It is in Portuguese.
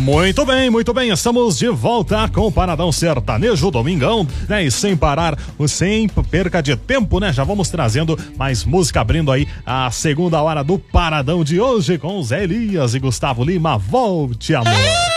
Muito bem, estamos de volta com o Paradão Sertanejo, domingão, né? E sem parar, sem perca de tempo, né? Já vamos trazendo mais música, abrindo aí a segunda hora do Paradão de hoje com Zé Elias e Gustavo Lima. Volte, amor.